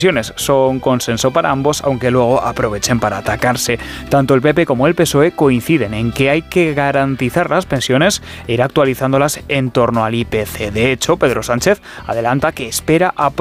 son consenso para ambos, aunque luego aprovechen para atacarse. Tanto el PP como el PSOE coinciden en que hay que garantizar las pensiones e ir actualizándolas en torno al IPC. De hecho, Pedro Sánchez adelanta que espera